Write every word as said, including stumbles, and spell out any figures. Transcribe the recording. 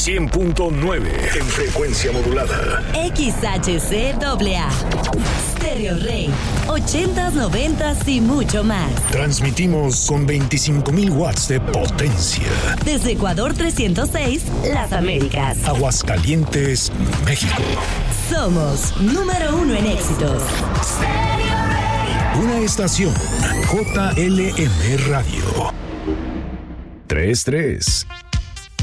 cien punto nueve en frecuencia modulada. X H C A A. Stereo Rey. ochentas, noventas y mucho más. Transmitimos con veinticinco mil watts de potencia. Desde Ecuador trescientos seis, Las Américas. Aguascalientes, México. Somos número uno en éxitos. Stereo Rey. Una estación J L M Radio. tres tres.